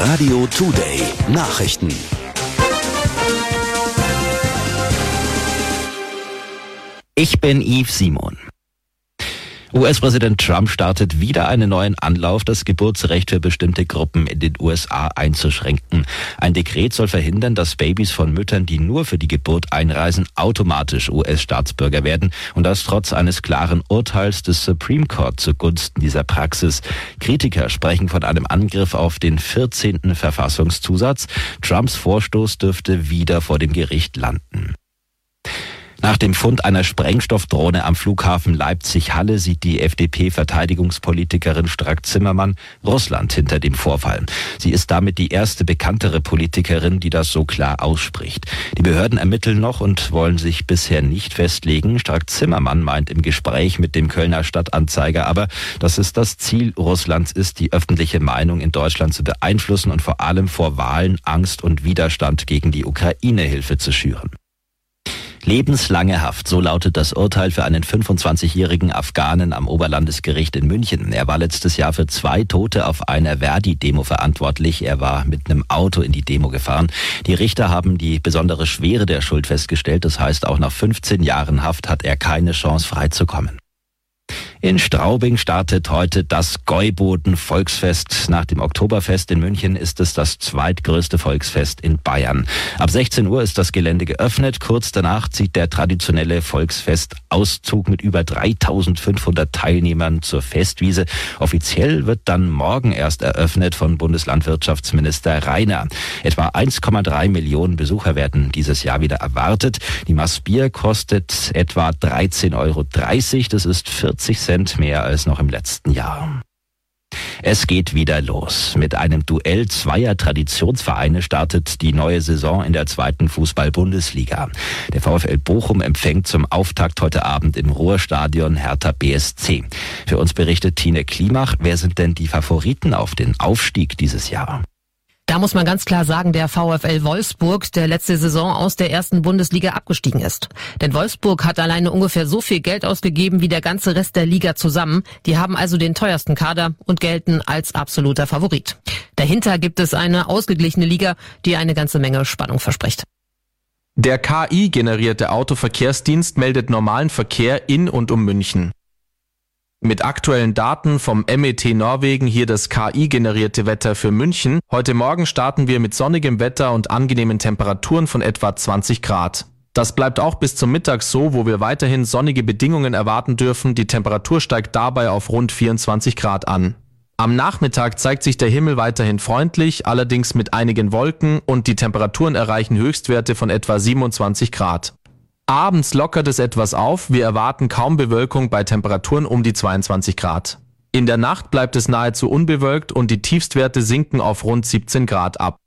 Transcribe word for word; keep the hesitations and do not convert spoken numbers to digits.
Radio Today Nachrichten. Ich bin Yves Simon. U S-Präsident Trump startet wieder einen neuen Anlauf, das Geburtsrecht für bestimmte Gruppen in den U S A einzuschränken. Ein Dekret soll verhindern, dass Babys von Müttern, die nur für die Geburt einreisen, automatisch U S-Staatsbürger werden. Und das trotz eines klaren Urteils des Supreme Court zugunsten dieser Praxis. Kritiker sprechen von einem Angriff auf den vierzehnten Verfassungszusatz. Trumps Vorstoß dürfte wieder vor dem Gericht landen. Nach dem Fund einer Sprengstoffdrohne am Flughafen Leipzig-Halle sieht die F D P-Verteidigungspolitikerin Strack-Zimmermann Russland hinter dem Vorfall. Sie ist damit die erste bekanntere Politikerin, die das so klar ausspricht. Die Behörden ermitteln noch und wollen sich bisher nicht festlegen. Strack-Zimmermann meint im Gespräch mit dem Kölner Stadtanzeiger aber, dass es das Ziel Russlands ist, die öffentliche Meinung in Deutschland zu beeinflussen und vor allem vor Wahlen Angst und Widerstand gegen die Ukraine-Hilfe zu schüren. Lebenslange Haft, so lautet das Urteil für einen fünfundzwanzigjährigen Afghanen am Oberlandesgericht in München. Er war letztes Jahr für zwei Tote auf einer Verdi-Demo verantwortlich. Er war mit einem Auto in die Demo gefahren. Die Richter haben die besondere Schwere der Schuld festgestellt. Das heißt, auch nach fünfzehn Jahren Haft hat er keine Chance, freizukommen. In Straubing startet heute das Gäuboden-Volksfest. Nach dem Oktoberfest in München ist es das zweitgrößte Volksfest in Bayern. Ab sechzehn Uhr ist das Gelände geöffnet. Kurz danach zieht der traditionelle Volksfestauszug mit über dreitausendfünfhundert Teilnehmern zur Festwiese. Offiziell wird dann morgen erst eröffnet von Bundeslandwirtschaftsminister Rainer. Etwa eins Komma drei Millionen Besucher werden dieses Jahr wieder erwartet. Die Maß Bier kostet etwa dreizehn Euro dreißig. Das ist vierzig Cent mehr als noch im letzten Jahr. Es geht wieder los. Mit einem Duell zweier Traditionsvereine startet die neue Saison in der zweiten Fußball-Bundesliga. Der VfL Bochum empfängt zum Auftakt heute Abend im Ruhrstadion Hertha B S C. Für uns berichtet Tine Klimach. Wer sind denn die Favoriten auf den Aufstieg dieses Jahr? Da muss man ganz klar sagen, der VfL Wolfsburg, der letzte Saison aus der ersten Bundesliga abgestiegen ist. Denn Wolfsburg hat alleine ungefähr so viel Geld ausgegeben wie der ganze Rest der Liga zusammen. Die haben also den teuersten Kader und gelten als absoluter Favorit. Dahinter gibt es eine ausgeglichene Liga, die eine ganze Menge Spannung verspricht. Der K I-generierte Autoverkehrsdienst meldet normalen Verkehr in und um München. Mit aktuellen Daten vom M E T Norwegen hier das K I-generierte Wetter für München. Heute Morgen starten wir mit sonnigem Wetter und angenehmen Temperaturen von etwa zwanzig Grad. Das bleibt auch bis zum Mittag so, wo wir weiterhin sonnige Bedingungen erwarten dürfen. Die Temperatur steigt dabei auf rund vierundzwanzig Grad an. Am Nachmittag zeigt sich der Himmel weiterhin freundlich, allerdings mit einigen Wolken, und die Temperaturen erreichen Höchstwerte von etwa siebenundzwanzig Grad. Abends lockert es etwas auf, wir erwarten kaum Bewölkung bei Temperaturen um die zweiundzwanzig Grad. In der Nacht bleibt es nahezu unbewölkt und die Tiefstwerte sinken auf rund siebzehn Grad ab.